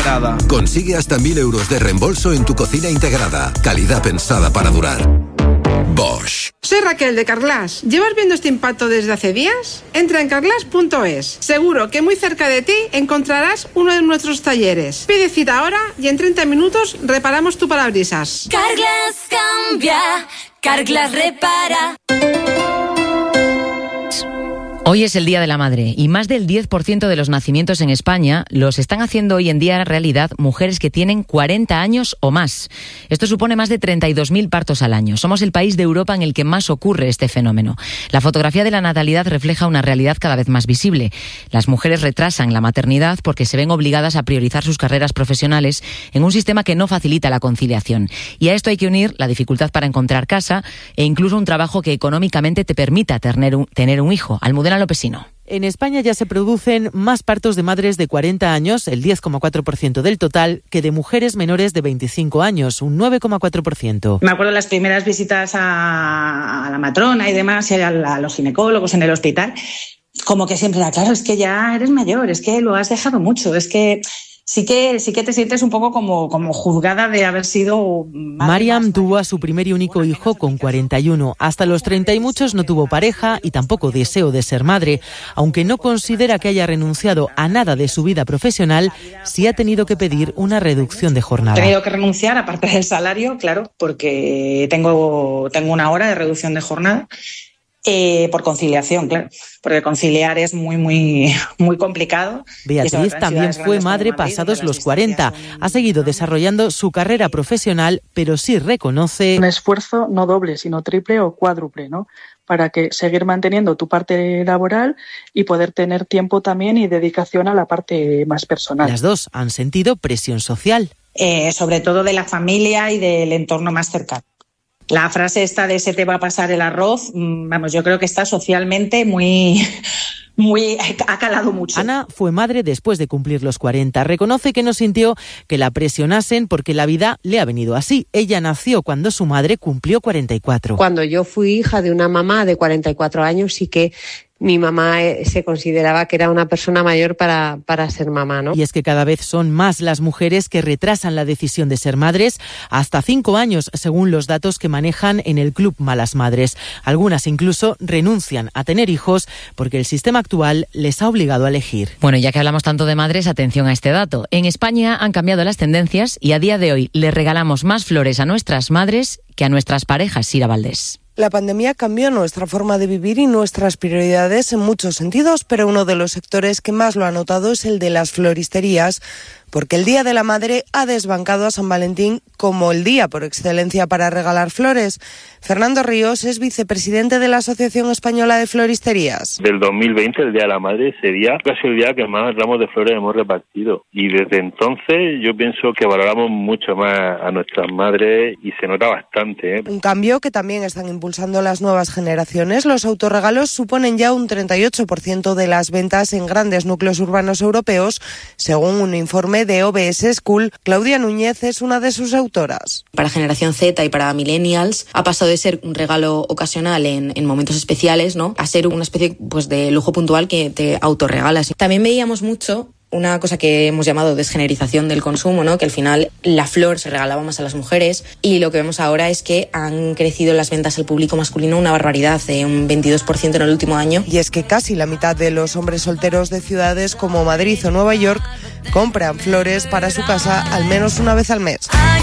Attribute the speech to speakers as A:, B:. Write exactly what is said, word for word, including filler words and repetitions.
A: integrada.
B: Consigue hasta mil euros de reembolso en tu cocina integrada. Calidad pensada para durar. Bosch.
C: Soy Raquel de Carglass. ¿Llevas viendo este impacto desde hace días? Entra en carglass punto es. Seguro que muy cerca de ti encontrarás uno de nuestros talleres. Pide cita ahora y en treinta minutos reparamos tu parabrisas.
D: Carglass cambia, Carglass repara.
E: Hoy es el Día de la Madre y más del diez por ciento de los nacimientos en España los están haciendo hoy en día realidad mujeres que tienen cuarenta años o más. Esto supone más de treinta y dos mil partos al año. Somos el país de Europa en el que más ocurre este fenómeno. La fotografía de la natalidad refleja una realidad cada vez más visible. Las mujeres retrasan la maternidad porque se ven obligadas a priorizar sus carreras profesionales en un sistema que no facilita la conciliación. Y a esto hay que unir la dificultad para encontrar casa e incluso un trabajo que económicamente te permita tener un, tener un hijo. Almudena Lopesino.
F: En España ya se producen más partos de madres de cuarenta años, el diez coma cuatro por ciento del total, que de mujeres menores de veinticinco años, un nueve coma cuatro por ciento.
G: Me acuerdo de las primeras visitas a, a la matrona y demás, y a, a los ginecólogos en el hospital, como que siempre era, claro, es que ya eres mayor, es que lo has dejado mucho, es que... Sí que, sí que te sientes un poco como, como juzgada de haber sido...
F: Mariam tuvo a su primer y único hijo con cuarenta y uno. Hasta los treinta y muchos no tuvo pareja y tampoco deseo de ser madre. Aunque no considera que haya renunciado a nada de su vida profesional, sí ha tenido que pedir una reducción de jornada.
G: He tenido que renunciar, aparte del salario, claro, porque tengo, tengo una hora de reducción de jornada. Eh, por conciliación, claro, porque conciliar es muy, muy, muy complicado.
F: Beatriz también fue madre pasados los cuarenta. Ha seguido desarrollando su carrera profesional, pero sí reconoce...
H: Un esfuerzo no doble, sino triple o cuádruple, ¿no? Para que seguir manteniendo tu parte laboral y poder tener tiempo también y dedicación a la parte más personal.
F: Las dos han sentido presión social.
G: Eh, sobre todo de la familia y del entorno más cercano. La frase esta de se te va a pasar el arroz, vamos, yo creo que está socialmente muy, muy, ha calado mucho.
F: Ana fue madre después de cumplir los cuarenta. Reconoce que no sintió que la presionasen porque la vida le ha venido así. Ella nació cuando su madre cumplió cuarenta y cuatro.
I: Cuando yo fui hija de una mamá de cuarenta y cuatro años, sí que mi mamá se consideraba que era una persona mayor para, para ser mamá, ¿no?
F: Y es que cada vez son más las mujeres que retrasan la decisión de ser madres, hasta cinco años, según los datos que manejan en el Club Malas Madres. Algunas incluso renuncian a tener hijos porque el sistema actual les ha obligado a elegir.
E: Bueno, ya que hablamos tanto de madres, atención a este dato. En España han cambiado las tendencias y a día de hoy le regalamos más flores a nuestras madres que a nuestras parejas, Sira Valdés.
J: La pandemia cambió nuestra forma de vivir y nuestras prioridades en muchos sentidos, pero uno de los sectores que más lo ha notado es el de las floristerías, porque el Día de la Madre ha desbancado a San Valentín como el día por excelencia para regalar flores. Fernando Ríos es vicepresidente de la Asociación Española de Floristerías.
K: Del dos mil veinte, el Día de la Madre, sería casi el día que más ramos de flores hemos repartido. Y desde entonces yo pienso que valoramos mucho más a nuestras madres y se nota bastante, ¿eh?
J: Un cambio que también están impulsando las nuevas generaciones. Los autorregalos suponen ya un treinta y ocho por ciento de las ventas en grandes núcleos urbanos europeos, según un informe de O B S School. Claudia Núñez es una de sus autoras.
L: Para generación Z y para millennials ha pasado de ser un regalo ocasional en, en momentos especiales, ¿no?, a ser una especie pues de lujo puntual que te autorregalas. También veíamos mucho una cosa que hemos llamado desgenerización del consumo, ¿no?, que al final la flor se regalaba más a las mujeres, y lo que vemos ahora es que han crecido las ventas al público masculino una barbaridad, de un veintidós por ciento en el último año.
J: Y es que casi la mitad de los hombres solteros de ciudades como Madrid o Nueva York compran flores para su casa al menos una vez al mes.